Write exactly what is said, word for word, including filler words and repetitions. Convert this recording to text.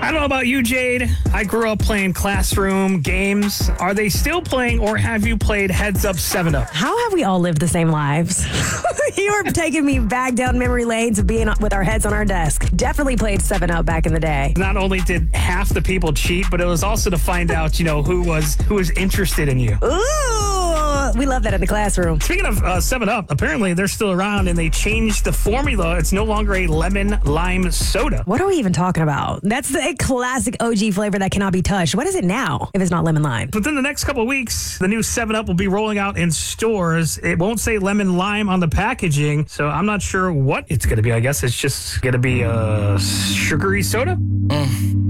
I don't know about you, Jade. I grew up playing classroom games. Are they still playing, or have you played Heads Up seven Up? How have we all lived the same lives? You are taking me back down memory lanes of being with our heads on our desk. Definitely played seven Up back in the day. Not only did half the people cheat, but it was also to find out, you know, who was who was interested in you. Ooh, we love that in the classroom. Speaking of uh, seven Up, apparently they're still around, and they changed the formula. It's no longer a lemon lime soda. What are we even talking about? That's the classic O G flavor that cannot be touched. What is it now if it's not lemon lime? Within the next couple of weeks, the new seven Up will be rolling out in stores. It won't say lemon lime on the packaging, so I'm not sure what it's going to be. I guess it's just going to be a sugary soda. Mm.